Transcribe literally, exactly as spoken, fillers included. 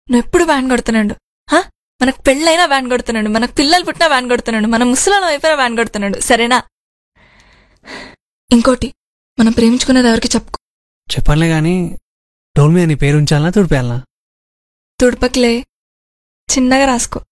నువ్వు ఎప్పుడు వ్యాన్ కొడుతున్నాడు. మనకు పెళ్ళైనా వ్యాన్ కొడుతున్నాడు, మనకు పిల్లలు పుట్టినా వ్యాన్ కొడుతున్నాడు, మన ముసలాల వైపున వ్యాన్ కొడుతున్నాడు. సరేనా? ఇంకోటి, మనం ప్రేమించుకున్నది ఎవరికి చెప్పుకో. చెప్పనులే గాని డోల్ మీద నీ పేరు ఉంచాలనా తుడిపేయాలనా? తుడపకిలే, చిన్నగా రాసుకో.